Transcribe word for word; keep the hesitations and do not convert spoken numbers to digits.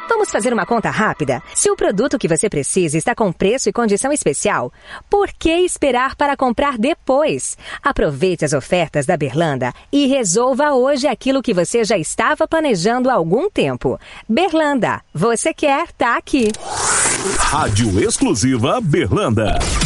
Vamos fazer uma conta rápida? Se o produto que você precisa está com preço e condição especial, por que esperar para comprar depois? Aproveite as ofertas da Berlanda e resolva hoje aquilo que você já estava planejando há algum tempo. Berlanda, você quer, tá aqui. Rádio exclusiva Berlanda.